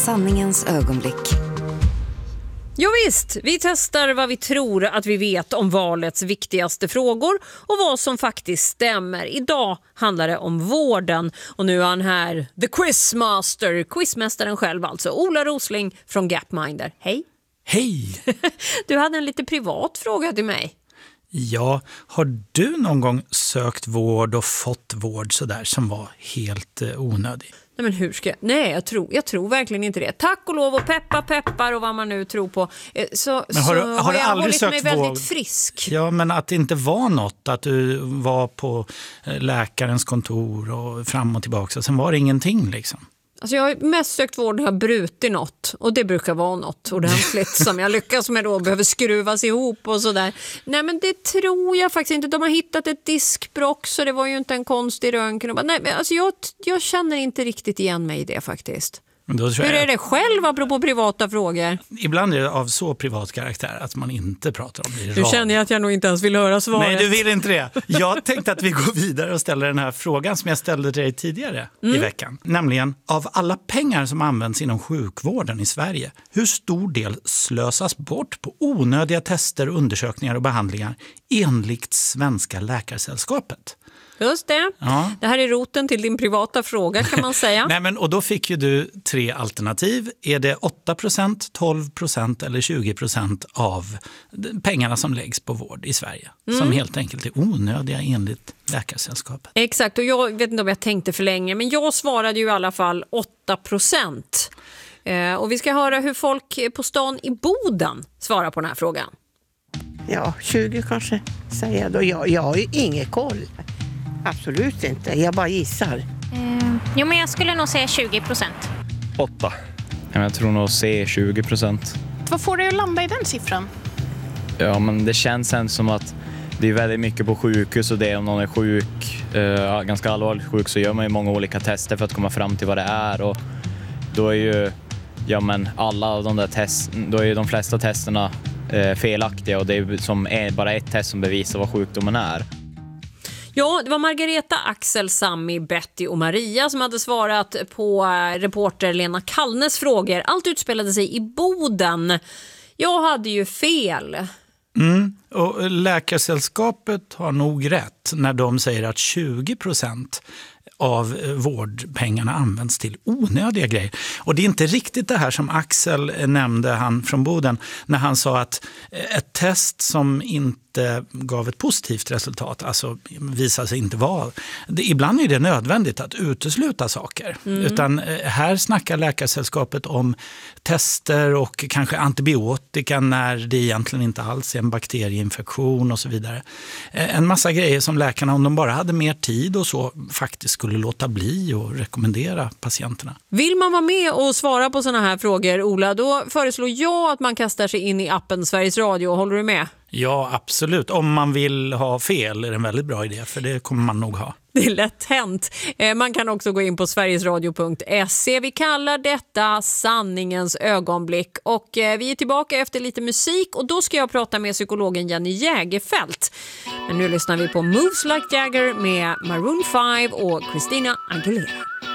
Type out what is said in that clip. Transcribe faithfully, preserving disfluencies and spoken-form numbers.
sanningens ögonblick. Jo visst, vi testar vad vi tror att vi vet om valets viktigaste frågor och vad som faktiskt stämmer. Idag handlar det om vården och nu är han här, the quizmaster, quizmästaren själv alltså, Ola Rosling från Gapminder. Hej! Hej! Du hade en lite privat fråga till mig. Ja, har du någon gång sökt vård och fått vård så där som var helt eh, onödig? Nej, men hur ska jag? Nej, jag tror, jag tror verkligen inte det. Tack och lov och peppa peppar och vad man nu tror på. Så, men har, så du, har, har du jag aldrig hållit sökt mig väldigt vård? frisk. Ja, men att det inte var något. Att du var på läkarens kontor och fram och tillbaka. Och sen var det ingenting liksom. Alltså jag har mest sökt vård när jag har brutit något. Och det brukar vara något ordentligt som jag lyckas med då. Behöver skruvas ihop och sådär. Nej, men det tror jag faktiskt inte. De har hittat ett diskbrock så det var ju inte en konstig röntgen. Nej, men alltså jag, jag känner inte riktigt igen mig i det faktiskt. Hur är det själv apropå privata frågor? Ibland är det av så privat karaktär att man inte pratar om det i Nu känner jag att jag nog inte ens vill höra svaret. Nej, du vill inte det. Jag tänkte att vi går vidare och ställer den här frågan som jag ställde till dig tidigare mm. i veckan. Nämligen, av alla pengar som används inom sjukvården i Sverige, hur stor del slösas bort på onödiga tester, undersökningar och behandlingar enligt Svenska Läkarsällskapet? Just det. Ja. Det här är roten till din privata fråga kan man säga. Nej, men, och då fick ju du tre alternativ. Är det åtta procent, tolv procent eller tjugo procent av pengarna som läggs på vård i Sverige? Mm. Som helt enkelt är onödiga enligt Läkarsällskapet. Exakt, och jag vet inte om jag tänkte för länge. Men jag svarade ju i alla fall åtta procent. Eh, och vi ska höra hur folk på stan i Boden svarar på den här frågan. Ja, tjugo kanske säger jag då. Jag, jag har ju ingen koll. Absolut inte, jag bara gissar. Eh, jo, men jag skulle nog säga tjugo procent. åtta. Jag tror nog se tjugo procent. Vad får du att landa i den siffran? Ja, men det känns sen som att det är väldigt mycket på sjukhus och det om någon är sjuk, eh, ganska allvarligt sjuk, så gör man ju många olika tester för att komma fram till vad det är. Och då är ju ja, men alla av de där test, då är ju de flesta testerna eh, felaktiga och det är som är bara ett test som bevisar vad sjukdomen är. Ja, det var Margareta, Axel, Sammy, Betty och Maria som hade svarat på reporter Lena Kallnes frågor. Allt utspelade sig i Boden. Jag hade ju fel. Mm, och Läkarsällskapet har nog rätt när de säger att tjugo procent av vårdpengarna används till onödiga grejer. Och det är inte riktigt det här som Axel nämnde, han från Boden, när han sa att ett test som inte gav ett positivt resultat, alltså visade sig inte vara. Det, ibland är det nödvändigt att utesluta saker. Mm. Utan här snackar Läkarsällskapet om tester och kanske antibiotika när det egentligen inte alls är en bakterieinfektion och så vidare. En massa grejer som läkarna, om de bara hade mer tid och så, faktiskt skulle låta bli och rekommendera patienterna. Vill man vara med och svara på såna här frågor, Ola, då föreslår jag att man kastar sig in i appen Sveriges Radio. Håller du med? Ja, absolut. Om man vill ha fel är det en väldigt bra idé, för det kommer man nog ha. Det är lätt hänt. Man kan också gå in på sverigesradio punkt se. Vi kallar detta sanningens ögonblick. Och vi är tillbaka efter lite musik och då ska jag prata med psykologen Jenny Jägerfelt. Men nu lyssnar vi på Moves Like Jagger med Maroon five och Christina Aguilera.